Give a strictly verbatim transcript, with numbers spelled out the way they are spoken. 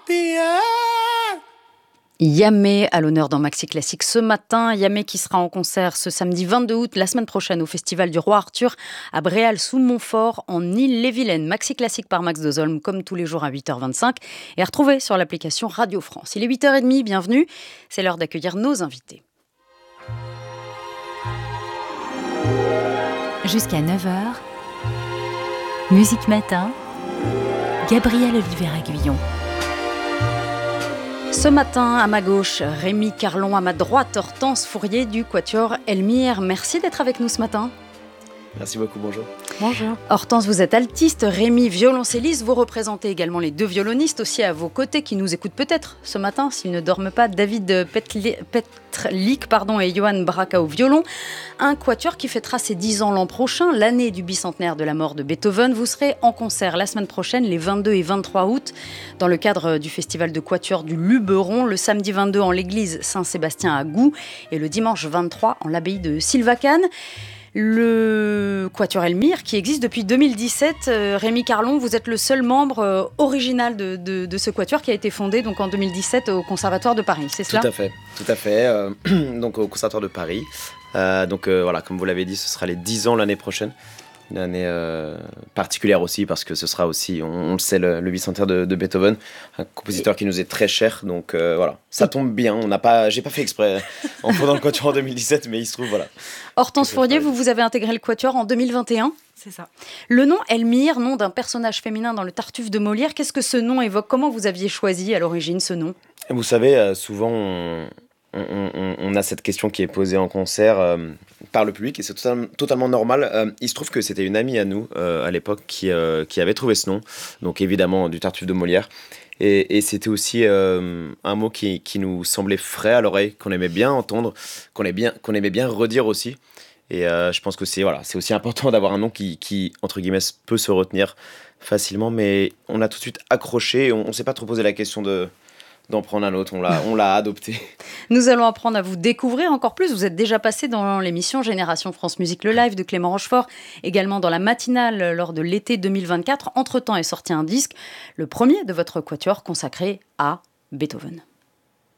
Yamé à l'honneur dans Maxi Classique ce matin. Yamé qui sera en concert ce samedi vingt-deux août, la semaine prochaine, au Festival du Roi Arthur à Bréal-sous-Montfort en Ille-et-Vilaine. Maxi Classique par Max Dozolm, comme tous les jours à huit heures vingt-cinq et à retrouver sur l'application Radio France. Il est huit heures trente, bienvenue. C'est l'heure d'accueillir nos invités. Jusqu'à neuf heures, Musique Matin, Gabriel Oliver-Aguillon. Ce matin, à ma gauche, Rémi Carlon, à ma droite, Hortense Fourier du Quatuor Elmire. Merci d'être avec nous ce matin. Merci beaucoup, bonjour. Bonjour. Hortense, vous êtes altiste, Rémi, violoncelliste. Vous représentez également les deux violonistes aussi à vos côtés qui nous écoutent peut-être ce matin, s'ils ne dorment pas. David Petrlik pardon, et Johan Braca au violon. Un quatuor qui fêtera ses dix ans l'an prochain, l'année du bicentenaire de la mort de Beethoven. Vous serez en concert la semaine prochaine, les vingt-deux et vingt-trois août, dans le cadre du festival de quatuor du Luberon. Le samedi vingt-deux en l'église Saint-Sébastien à Gouy et le dimanche vingt-trois en l'abbaye de Sylvacane. Le Quatuor Elmire qui existe depuis deux mille dix-sept. Euh, Rémi Carlon, vous êtes le seul membre euh, original de, de, de ce quatuor qui a été fondé donc, en deux mille dix-sept au Conservatoire de Paris, c'est cela ? Tout à fait, tout à fait. Euh, donc au Conservatoire de Paris. Euh, donc euh, voilà, comme vous l'avez dit, ce sera les dix ans l'année prochaine. Une année euh, particulière aussi parce que ce sera aussi, on, on le sait, le, le bicentenaire de, de Beethoven, un compositeur qui nous est très cher. Donc euh, voilà, ça tombe bien. On n'a pas, j'ai pas fait exprès en fondant le quatuor en deux mille dix-sept, mais il se trouve voilà. Hortense Fourier, vous vous avez intégré le quatuor en deux mille vingt et un. C'est ça. Le nom Elmire, nom d'un personnage féminin dans le Tartuffe de Molière. Qu'est-ce que ce nom évoque ? Comment vous aviez choisi à l'origine ce nom ? Vous savez, euh, souvent on, on, on, on a cette question qui est posée en concert. Euh, par le public et c'est totalement, totalement normal. Euh, il se trouve que c'était une amie à nous euh, à l'époque qui, euh, qui avait trouvé ce nom, donc évidemment du Tartuffe de Molière. Et, et c'était aussi euh, un mot qui, qui nous semblait frais à l'oreille, qu'on aimait bien entendre, qu'on aimait bien, qu'on aimait bien redire aussi. Et euh, je pense que c'est, voilà, c'est aussi important d'avoir un nom qui, qui, entre guillemets, peut se retenir facilement, mais on a tout de suite accroché et on ne s'est pas trop posé la question de... d'en prendre un autre, on l'a, on l'a adopté. Nous allons apprendre à vous découvrir encore plus. Vous êtes déjà passé dans l'émission Génération France Musique, le live de Clément Rochefort, également dans la matinale lors de l'été deux mille vingt-quatre. Entre-temps est sorti un disque, le premier de votre quatuor consacré à Beethoven.